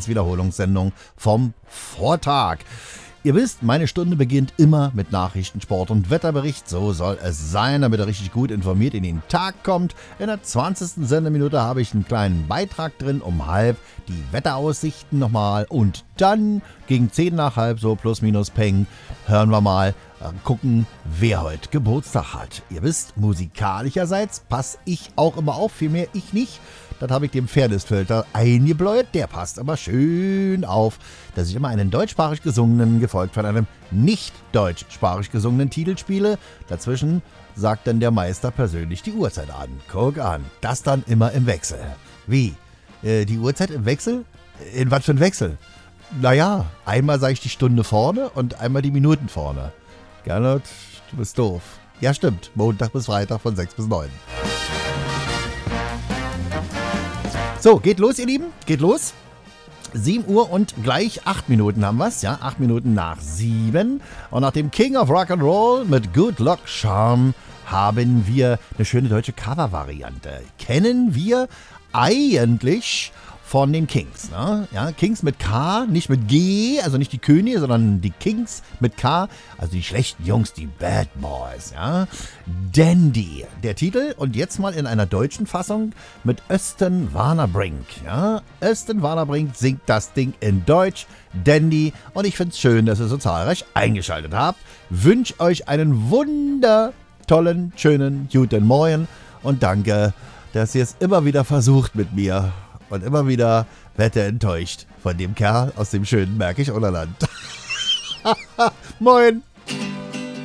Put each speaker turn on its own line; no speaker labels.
Tageswiederholungssendung vom Vortag. Ihr wisst, meine Stunde beginnt immer mit Nachrichten, Sport und Wetterbericht. So soll es sein, damit ihr richtig gut informiert in den Tag kommt. In der 20. Sendeminute habe ich einen kleinen Beitrag drin, um halb die Wetteraussichten nochmal. Und dann gegen 10 nach halb, so plus minus peng, hören wir mal, gucken, wer heute Geburtstag hat. Ihr wisst, musikalischerseits passe ich auch immer auf, vielmehr ich nicht. Das habe ich dem Fairnessfilter eingebläut. Der passt aber schön auf, dass ich immer einen deutschsprachig gesungenen, gefolgt von einem nicht deutschsprachig gesungenen Titel spiele. Dazwischen sagt dann der Meister persönlich die Uhrzeit an. Guck an, das dann immer im Wechsel. Wie? Die Uhrzeit im Wechsel? In was für ein Wechsel? Naja, einmal sage ich die Stunde vorne und einmal die Minuten vorne. Gernot, du bist doof. Ja, stimmt. Montag bis Freitag von 6 bis 9. So, geht los, ihr Lieben. Geht los. 7 Uhr und gleich 8 Minuten haben wir es. Ja, 8 Minuten nach 7. Und nach dem King of Rock'n'Roll mit Good Luck Charm haben wir eine schöne deutsche Cover-Variante. Kennen wir eigentlich von den Kings. Ne? Ja, Kings mit K, nicht mit G, also nicht die Könige, sondern die Kings mit K, also die schlechten Jungs, die Bad Boys. Ja? Dandy, der Titel, und jetzt mal in einer deutschen Fassung mit Östen Warnerbrink. Ja? Östen Warnerbrink singt das Ding in Deutsch, Dandy, und ich finde es schön, dass ihr so zahlreich eingeschaltet habt. Wünsche euch einen wundertollen, schönen, guten Morgen und danke, dass ihr es immer wieder versucht mit mir. Und immer wieder wird er enttäuscht von dem Kerl aus dem schönen Märkisch-Oderland. Moin!